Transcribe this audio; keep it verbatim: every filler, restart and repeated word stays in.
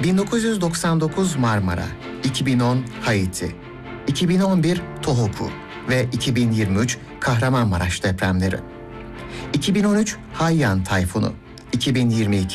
bin dokuz yüz doksan dokuz Marmara, iki bin on Haiti, iki bin on bir Tohoku ve iki bin yirmi üç Kahramanmaraş depremleri. iki bin on üç Haiyan tayfunu, iki bin yirmi iki